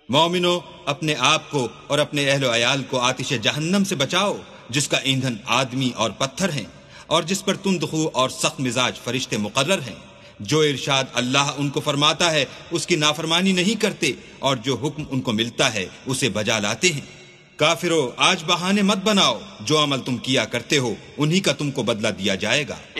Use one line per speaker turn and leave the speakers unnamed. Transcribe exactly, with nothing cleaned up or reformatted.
मोमिनो, अपने आप को और अपने अहलो अयाल को आतिश जहन्नम से बचाओ, जिसका ईंधन आदमी और पत्थर हैं, और जिस पर तुंदखू और सख्त मिजाज फरिश्ते मुकर्रर हैं। जो इरशाद अल्लाह उनको फरमाता है उसकी नाफरमानी नहीं करते, और जो हुक्म उनको मिलता है उसे बजा लाते हैं। काफिरो, आज बहाने मत बनाओ, जो अमल तुम किया करते हो उन्हीं का तुमको बदला दिया जाएगा।